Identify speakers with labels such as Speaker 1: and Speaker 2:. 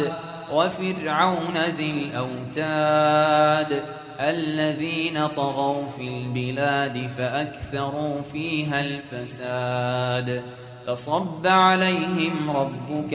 Speaker 1: وعاد وفرعون ذي الأوتاد الذين طغوا في البلاد فأكثروا فيها الفساد فصب عليهم ربك